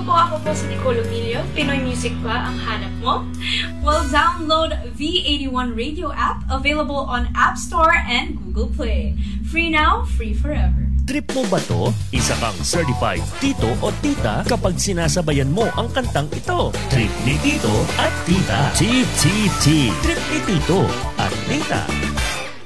ako po si Nicole Emilio. Pinoy music ba ang hanap mo? Well, download V81 Radio app, available on App Store and Google Play. Free now, free forever. Trip mo ba to? Isa kang certified tito o tita kapag sinasabayan mo ang kantang ito. Trip ni Tito at Tita. TTT. Trip ni Tito at Tita.